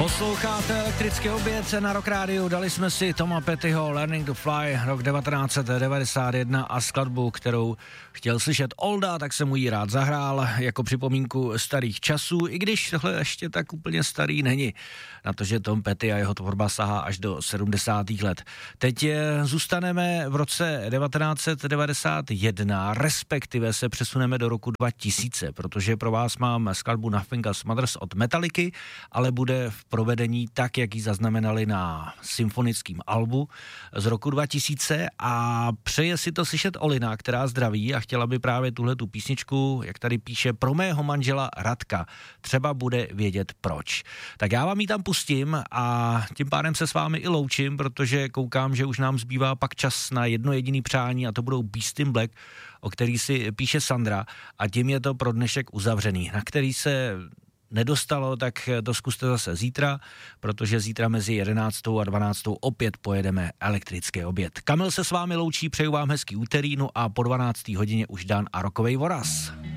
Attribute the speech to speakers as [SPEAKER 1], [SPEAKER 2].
[SPEAKER 1] Posloucháte Elektrický oběd na Rock Rádiu. Dali jsme si Toma Pettyho Learning to Fly, rok 1991 a skladbu, kterou chtěl slyšet Olda, tak jsem mu ji rád zahrál jako připomínku starých časů, i když tohle ještě tak úplně starý není, na to, že Tom Petty a jeho tvorba sahá až do 70. let. Teď zůstaneme v roce 1991, respektive se přesuneme do roku 2000, protože pro vás mám skladbu Nothing Else Matters od Metallicy, ale bude v provedení tak, jak ji zaznamenali na symfonickém albu z roku 2000 a přeje si to slyšet Olina, která zdraví a chtěla by právě tuhletu písničku, jak tady píše, pro mého manžela Radka. Třeba bude vědět proč. Tak já vám ji tam pustím a tím pádem se s vámi i loučím, protože koukám, že už nám zbývá pak čas na jedno jediný přání a to budou Beast in Black, o který si píše Sandra a tím je to pro dnešek uzavřený, na který se nedostalo, tak to zkuste zase zítra, protože zítra mezi 11. a 12. opět pojedeme Elektrický oběd. Kamil se s vámi loučí, přeju vám hezký úterý, no a po 12. hodině už Dan a rokovej voraz.